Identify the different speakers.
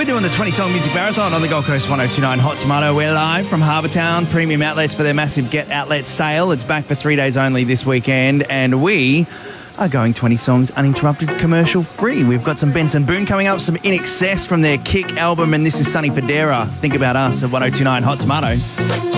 Speaker 1: We're doing the 20-song music marathon on the Gold Coast 102.9 Hot Tomato. We're live from Harbour Town Premium Outlets for their massive Get Outlet sale. It's back for 3 days only this weekend, and we are going 20 songs uninterrupted, commercial free. We've got some Benson Boone coming up, some In Excess from their Kick album, and this is Sonny Fodera. Think About Us at 102.9 Hot Tomato.